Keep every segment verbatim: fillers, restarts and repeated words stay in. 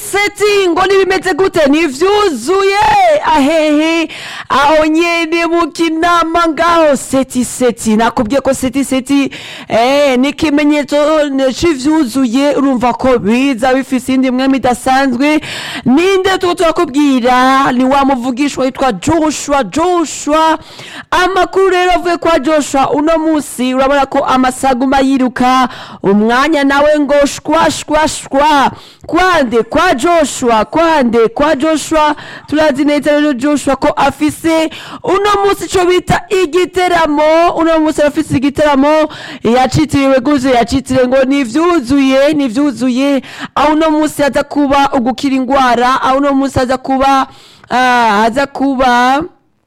seti ngo nibimeze gute nivyuzuye ahehe aho nyene mu kinama ngaho seti seti nakubwiye ko seti seti eh n'ikimenyetso c'ivyuzuye urumva ko biza bifise indi mwami idasanzwe ninde tuko turakubwira ni wa muvugishwa yitwa Joshua Joshua amakuru rero avuye kwa Joshua uno musi urabona ko amasaguma yiruka umwanya nawe ngo shwa shwa shwa kwande kwa Joshua kwande kwa Joshua turazi neza rero Joshua ko afise uno musi cyo bita igiteramo uno musi afise igiteramo yacitiriwe guze yacitire ngo nivyuzuye nivyuzuye aho uno musi aza kuba ugukira ingwara aho uno musi aza kuba uh, aza kuba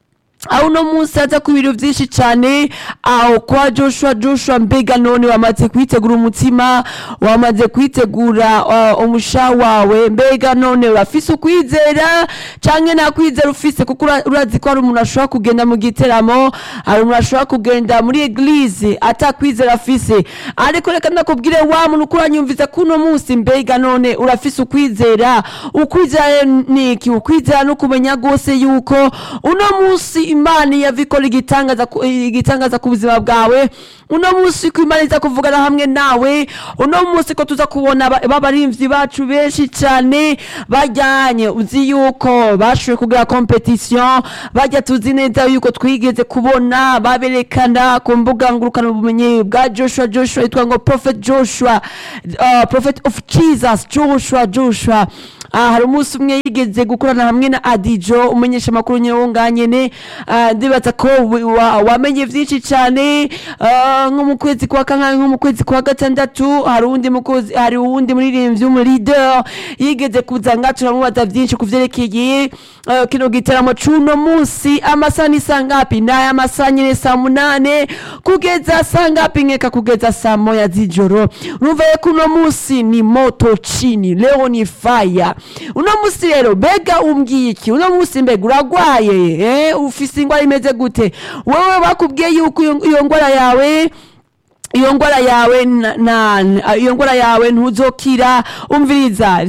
aho uno musi aza ku bintu byinshi cyane aho kwa Joshua Joshua mbega none wamaze kwitegura umutima wamaze kwitegura uh, umusha wawe mbega none urafise ukwizera canke nta kwizera ufise kuko urazi ko ari umuntu ashobora kugenda mu giteramo ari umuntu ashobora kugenda muri eglise atakwizera afise ariko reka ndakubwire wa muntu kuranyumviza kuno musi mbega none urafise ukwizera ukwizera niki ukwizera no kumenya gose yuko uno musi Imana yavikora igitangaza igitangaza ku buzima bwawe uno musi ko Imana iza kuvugana hamwe nawe uno musi ko tuza kubona babarimvyi bacu benshi cyane bajyanye uzi yuko bashoboye kugira competition bajya tuzi neza yuko twigeze kubona baberekana ku mbuga ngurukana ubumenyi bwa Joshua Joshua yitwa ngo Prophet Joshua uh, Prophet of Jesus Joshua Joshua Ah, hari umunsi umwe yigeze gukorana hamwe na Adijo umenyesha makuru nyonganye ne ndibaza ko wamenye vyinshi cyane nko mu kwezi kwa kanka nko mu kwezi kwa gatandatu hari undi mukozi hari uwundi muririmbyi mu leader yigeze kuzanga turamubaza vyinshi kuvyerekeye kino gitaramo cuno munsi amasani sangapi na amasanyire saa munane kugeza sangapi nkeka kugeza saa moya z'ijoro urumva ko uno munsi ni moto chini leo ni fire uno musi rero bega umbwiye iki uno musi mbega uragwaye eh ufise ingwara imeze gute wewe bakubwiye yuko iyo ngwara yawe iyo ngwara yawe na iyo ngwara yawe ntuzokira umviriza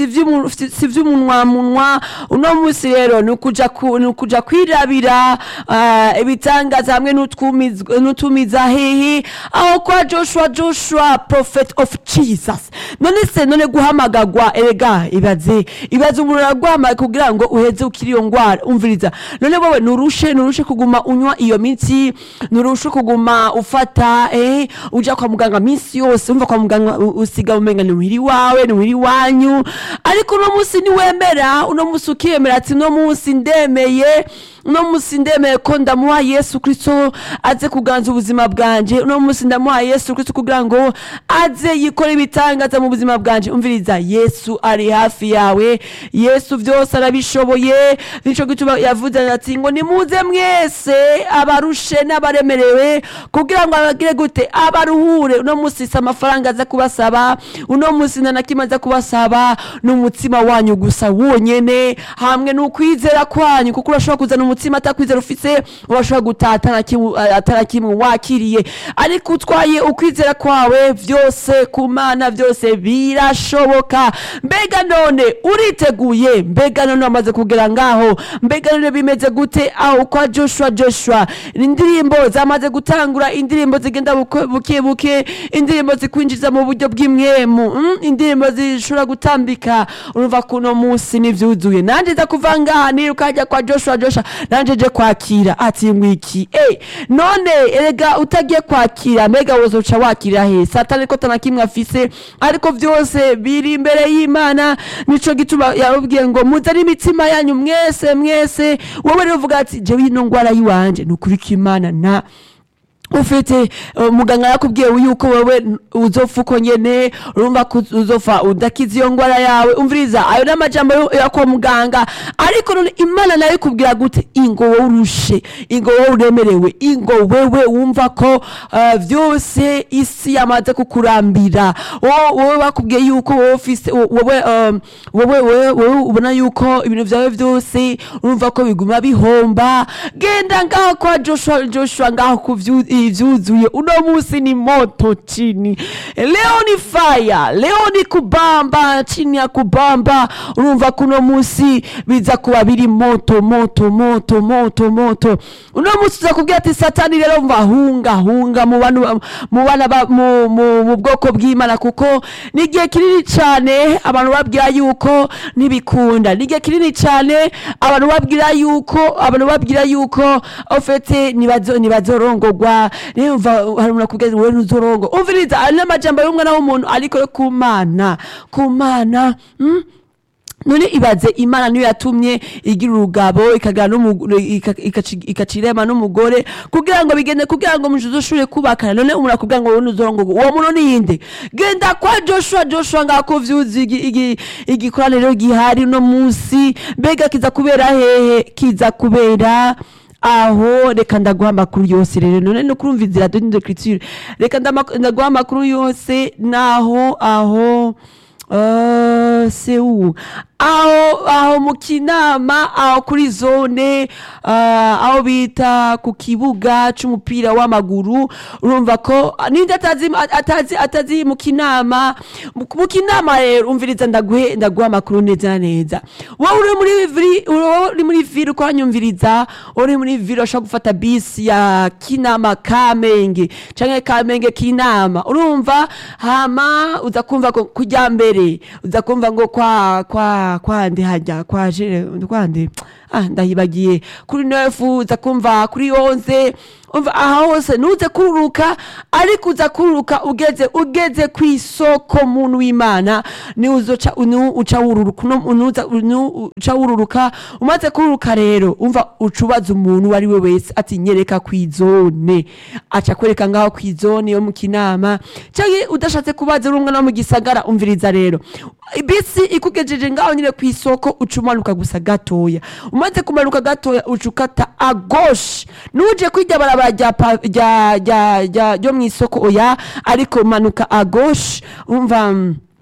si vy'umunwa munwa uno musi rero nukuja nukuja kwirabira ibitangaza hamwe n'utumiza hehe aho kwa Joshua Joshua Prophet of Jesus none se none guhamagagwa erega ibaze ibaze umuntu aragwama kugira ngo uheze ukiri iyo ngwara umviriza none wowe nurushe nurushe kuguma unywa iyo minsi nurushe kuguma ufata eh uja kwa muganga minsi yose umva kwa muganga usiga umenga ni wiri wawe ni wiri wanyu ariko uno musi ni wemera uno musi ukiyemera ati no musi ndemeye uno musi ndemeye ko ndamuha Yesu Kristo aze kuganza ubuzima bwanje uno musi ndamuha Yesu Kristo kugira ngo aze yikora ibitangaza mu buzima bwanje umviriza Yesu ari hafi yawe Yesu vyose arabishoboye nico gituma yavuze ati ngo nimuze mwese abarushe n'abaremerewe kugira ngo abagire gute abaruhure uno musi sa amafaranga aza kubasaba uno musi nanakimaza kubasaba n'umutima wanyu gusa wonyene hamwe n'ukwizera kwanyu kuko urashobora kuzana umutima atakwizera ufise urashobora gutata atarakimwe wakiriye ariko utwaye ukwizera kwawe vyose kumana vyose birashoboka mbega none uriteguye mbega none amaze kugera ngaho mbega none bimeze gute aho kwa Joshua Joshua indirimbo zamaze gutangura indirimbo zigenda buke buke indirimbo zikwinjiza mu buryo bw'imwemu mm? indirimbo zishobora gutambika urumva kuno musi nivyuzuye nanje za kuvanga nirukajya kwa Joshua Joshua nanje je kwakira ati ngwiki eh none erega utagiye kwakira mbega wozoca wakira he satani ko tanakimwe afise ariko vyose biri imbere y'Imana nico gituma yarubwiye ngo muzari imitima yanyu mwese mwese wowe rero uvuga ati je wino ngwara yiwanje nukurika Imana na ufite uh, muganga yakubwiye yuko wewe uzofuko nyene urumva uzofa udakiza iyo ngwara yawe umviriza ayo n'amajambo yako muganga ariko none Imana nayo ikubwira gute ingo wowe urushe ingo wowe uremerewe ingo wewe wumva ko uh, vyose isi yamaze kukurambira wowe bakubwiye yuko wowe ufise wowe um, wowe wowe ubona yuko ibintu vyawe vyose urumva ko biguma bihomba genda ngaho kwa Joshua Joshua ngaho kuvyu vyuzuye vyuzuye uno musi ni moto chini, leo ni fire, leo ni kubamba chini ya kubamba. Urumva kuno musi biza kuba biri moto moto moto moto moto. Uno musi uzakubwira ati satani rero mva hunga hunga mu bantu mu bana mu mu bwoko bw'Imana, kuko nigiye kinini cyane abantu babwira yuko nibikunda, nigiye kinini cyane abantu babwira yuko abantu babwira yuko ofete nibazo nibazorongogwa. Nimva hari umuntu akubwira wewe ntuzorongo, umviriza n'amajambo y'umwana w'umuntu ariko ku Mana ku Mana. hmm? None ibaze Imana niyo yatumye igira urugabo ikagira ikacirema n'umugore kugira ngo bigende kugira ngo mujuzoshore kubakana. None umuntu akubwira ngo uzorongo uwo muntu niyinde? Genda kwa Joshua. Joshua ngako vyuzi igikoraniro gihari no musi, mbega kiza kubera hehe? Kiza kubera aho. Reka ndaguha amakuru yose rero, none no kurumva inzira de criture. Reka ndaguha amakuru yose naho aho Uh, c'est où? Aho aho mu Kinama, aho kuri zone, uh, aho bita ku kibuga c'umupira w'amaguru. Urumva ko ninde atazi atazi atazi mu Kinama mu Kinama rero umviriza ndaguhe ndaguha amakuru neza neza. Wowe uri muri viri uri muri viri ko anyumviriza, uri muri viri ushaka gufata bisi ya Kinama Kamenge canke Kamenge Kinama. Urumva hama uza kumva ko kujya mbere, uza kumva ngo kwa kwa kwande hajya kwaje kwande ah ndahibagiye kuri nefu, uza kumva kuri onze. Umva aha hose nuze kururuka, ariko uza kururuka ugeze ugeze kwisoko muntu w'Imana ni uzoca unu uca wururuka unuza uca wururuka. Umaze kururuka rero umva ucubaza umuntu wari we wese ati nyereka kwizone, aca kwereka ngaho kwizone yo mu Kinama. Cyangwa udashatse kubaza urumwe no mu Gisagara, umviriza rero bisi ikugejeje ngaho nyine kwisoko ucumanuka gusa gatoya. Umaze kumanuka gatoya ucukata a gauche, nuje kwijya barabara ja ja ja jo mwisoko oya, ariko manuka a gauche. Umva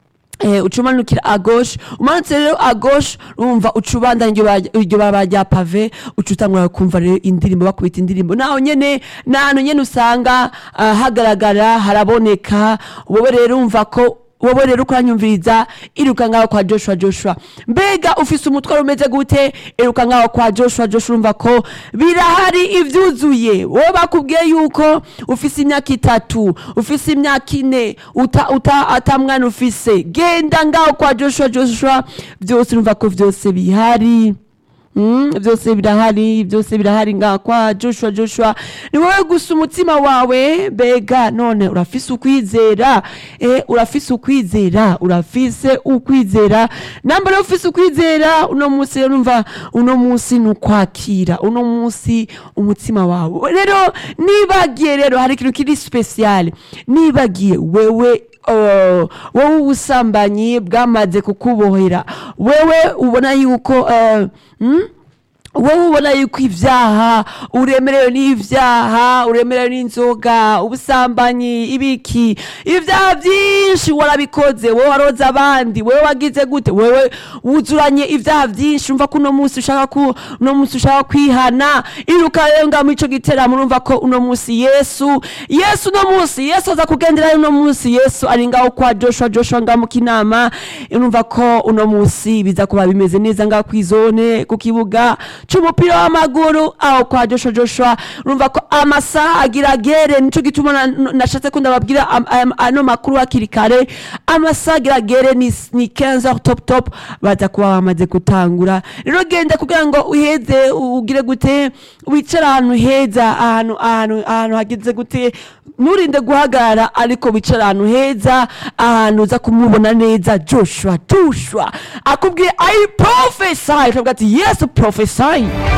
eh ucumanukira a gauche, umanutse rero a gauche umva ucubanda iryo babajya pave, ucutangura kumva rero indirimbo bakubita indirimbo naho nyene nano nyene usanga uh, hagaragara haraboneka. Wowe rero umva ko wowe rero ukanyumviriza iruka ngaho kwa Joshua. Joshua mbega ufise umutwaro umeze gute? Iruka ngaho kwa Joshua. Joshua umva ko birahari ivyuzuye. Wowe bakubwiye yuko ufise imyaka itatu, ufise imyaka ine, uta uta atamwana ufise, genda ngaho kwa Joshua. Joshua byose umva ko byose bihari. Mm, byose birahari, byose birahari ngaho kwa Joshua. Joshua ni wowe gusa umutima wawe bega none urafise ukwizera. Eh urafise ukwizera, urafise ukwizera. Namba rero ufise ukwizera uno musi urumva uno musi nukwakira, uno musi umutima wawe rero nibagiye rero hari ikintu kiri special. Nibagiye wewe Oh, wowe ubusambanyi bwamaze kukubohera, wewe ubona yuko uh, hmm? wowe ubona yuko ivyaha uremerewe n'ivyaha, uremerewe n'inzoga, ubusambanyi, ibiki ivyaha byinshi warabikoze, wowe waroza abandi, wewe wagize gute, wewe wuzuranye ivyaha byinshi. Umva ko uno musi ushaka ku uno musi ushaka kwihana, iruka rero nga mu ico gitera. Murumva ko uno musi Yesu Yesu uno musi Yesu aza kugendera uno musi. Yesu ari ngaho kwa Joshua. Joshua nga mu Kinama. Urumva ko uno musi biza kuba bimeze neza nga kwizone ku kibuga c'umupira w'amaguru aho kwa Joshua. Joshua urumva ko amasaha agira gere, nico gituma nashatse ko ndababwira ano makuru hakiri kare. Amasaha agira gere ni ni quinze heures top top baza kuba bamaze gutangura. Rero genda kugira ngo uheze ugire gute, wicara ahantu heza, ahantu ahantu ahantu hagize gute, nurinde guhagarara ariko wicara ahantu heza, ahantu uza kumubona neza. Joshua Joshua akubwiye I prophesy, akavuga ati yes prophesy.